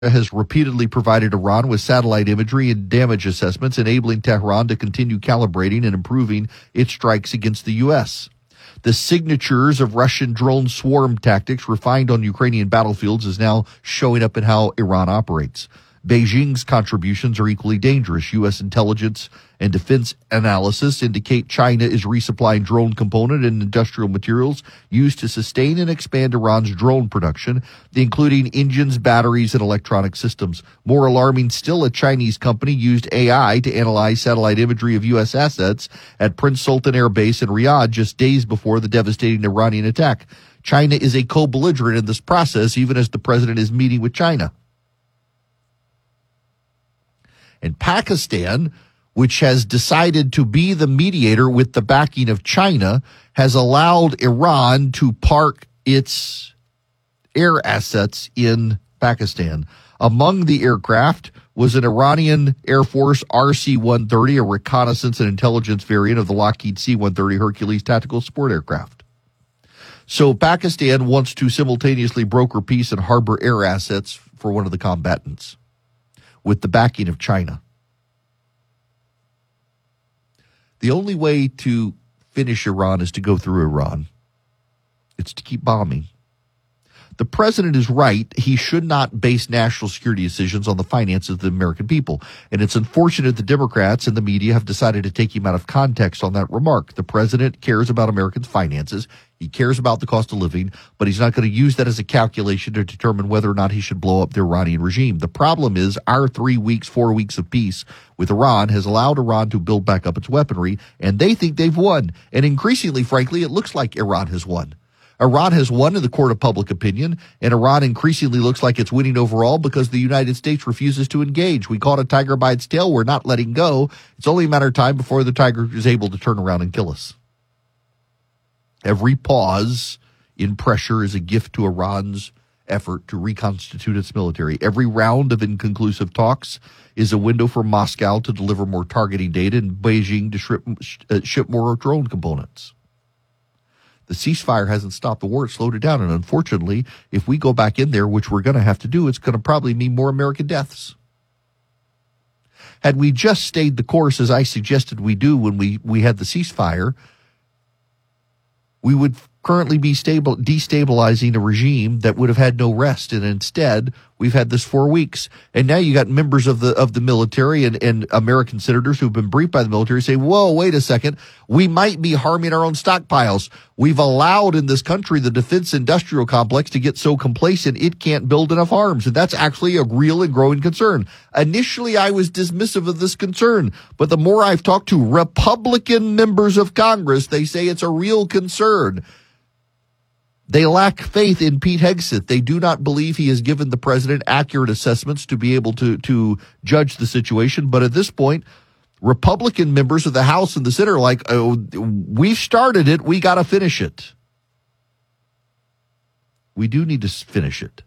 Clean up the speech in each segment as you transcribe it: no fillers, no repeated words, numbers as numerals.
has repeatedly provided Iran with satellite imagery and damage assessments, enabling Tehran to continue calibrating and improving its strikes against the U.S. The signatures of Russian drone swarm tactics refined on Ukrainian battlefields is now showing up in how Iran operates. Beijing's contributions are equally dangerous. U.S. intelligence and defense analysis indicate China is resupplying drone component and industrial materials used to sustain and expand Iran's drone production, including engines, batteries, and electronic systems. More alarming still, a Chinese company used AI to analyze satellite imagery of U.S. assets at Prince Sultan Air Base in Riyadh just days before the devastating Iranian attack. China is a co-belligerent in this process, even as the president is meeting with China. And Pakistan, which has decided to be the mediator with the backing of China, has allowed Iran to park its air assets in Pakistan. Among the aircraft was an Iranian Air Force RC-130, a reconnaissance and intelligence variant of the Lockheed C-130 Hercules tactical support aircraft. So Pakistan wants to simultaneously broker peace and harbor air assets for one of the combatants, with the backing of China. The only way to finish Iran is to go through Iran. It's to keep bombing. The president is right. He should not base national security decisions on the finances of the American people. And it's unfortunate the Democrats and the media have decided to take him out of context on that remark. The president cares about Americans' finances. He cares about the cost of living, but he's not going to use that as a calculation to determine whether or not he should blow up the Iranian regime. The problem is our 4 weeks of peace with Iran has allowed Iran to build back up its weaponry, and they think they've won. And increasingly, frankly, it looks like Iran has won. Iran has won in the court of public opinion, and Iran increasingly looks like it's winning overall because the United States refuses to engage. We caught a tiger by its tail. We're not letting go. It's only a matter of time before the tiger is able to turn around and kill us. Every pause in pressure is a gift to Iran's effort to reconstitute its military. Every round of inconclusive talks is a window for Moscow to deliver more targeting data and Beijing to ship more drone components. The ceasefire hasn't stopped the war. It slowed it down. And unfortunately, if we go back in there, which we're going to have to do, it's going to probably mean more American deaths. Had we just stayed the course, as I suggested we do when we had the ceasefire, we would currently be destabilizing a regime that would have had no rest. And instead, we've had this 4 weeks. And now you got members of the military and American senators who've been briefed by the military say, whoa, wait a second. We might be harming our own stockpiles. We've allowed in this country the defense industrial complex to get so complacent it can't build enough arms. And that's actually a real and growing concern. Initially, I was dismissive of this concern, but the more I've talked to Republican members of Congress, they say it's a real concern. They lack faith in Pete Hegseth. They do not believe he has given the president accurate assessments to be able to judge the situation. But at this point, Republican members of the House and the Senate are like, oh, we've started it. We got to finish it. We do need to finish it.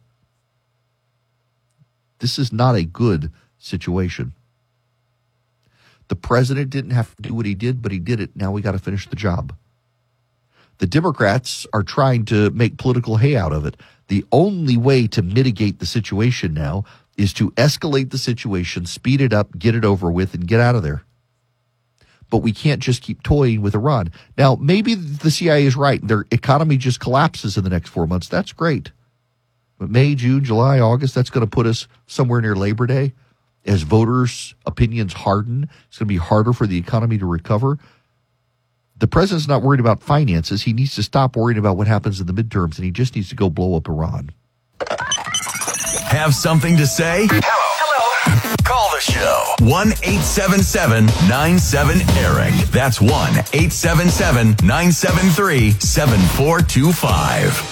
This is not a good situation. The president didn't have to do what he did, but he did it. Now we got to finish the job. The Democrats are trying to make political hay out of it. The only way to mitigate the situation now is to escalate the situation, speed it up, get it over with, and get out of there. But we can't just keep toying with Iran. Now, maybe the CIA is right. Their economy just collapses in the next 4 months. That's great. But May, June, July, August, that's going to put us somewhere near Labor Day. As voters' opinions harden, it's going to be harder for the economy to recover. The president's not worried about finances. He needs to stop worrying about what happens in the midterms, and he just needs to go blow up Iran. Have something to say? Hello. Call the show. 1-877-97-ERIC. That's 1-877-973-7425.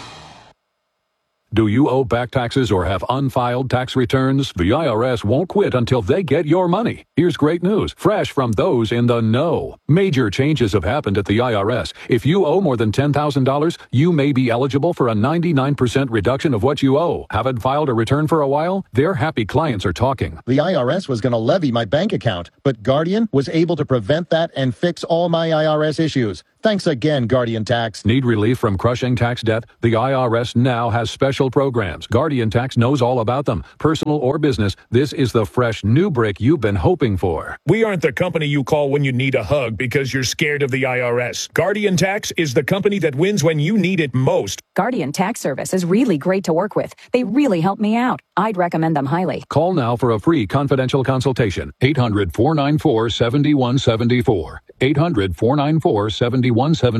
Do you owe back taxes or have unfiled tax returns? The IRS won't quit until they get your money. Here's great news, fresh from those in the know. Major changes have happened at the IRS. If you owe more than $10,000, you may be eligible for a 99% reduction of what you owe. Haven't filed a return for a while? Their happy clients are talking. The IRS was going to levy my bank account, but Guardian was able to prevent that and fix all my IRS issues. Thanks again, Guardian Tax. Need relief from crushing tax debt? The IRS now has special programs. Guardian Tax knows all about them. Personal or business, this is the fresh new break you've been hoping for. We aren't the company you call when you need a hug because you're scared of the IRS. Guardian Tax is the company that wins when you need it most. Guardian Tax Service is really great to work with. They really help me out. I'd recommend them highly. Call now for a free confidential consultation. 800-494-7174. 800-494-7174.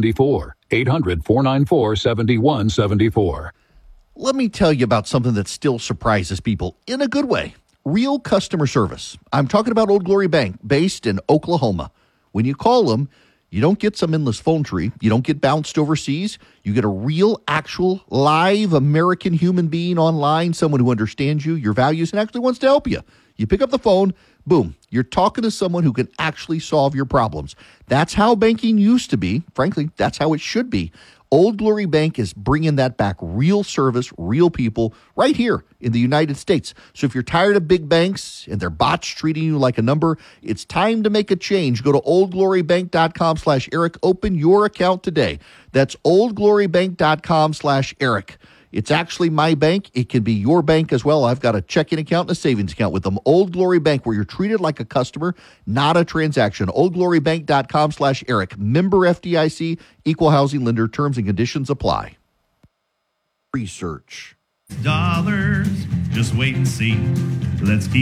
800-494-7174. Let me tell you about something that still surprises people in a good way. Real customer service. I'm talking about Old Glory Bank, based in Oklahoma. When you call them, you don't get some endless phone tree. You don't get bounced overseas. You get a real, actual, live American human being online, someone who understands you, your values, and actually wants to help you. You pick up the phone, boom, you're talking to someone who can actually solve your problems. That's how banking used to be. Frankly, that's how it should be. Old Glory Bank is bringing that back. Real service, real people, right here in the United States. So if you're tired of big banks and their bots treating you like a number, it's time to make a change. Go to oldglorybank.com/Eric. Open your account today. That's oldglorybank.com/Eric. It's actually my bank. It can be your bank as well. I've got a checking account and a savings account with them. Old Glory Bank, where you're treated like a customer, not a transaction. oldglorybank.com/Eric. Member FDIC, equal housing lender. Terms and conditions apply. Research. Dollars, just wait and see. Let's keep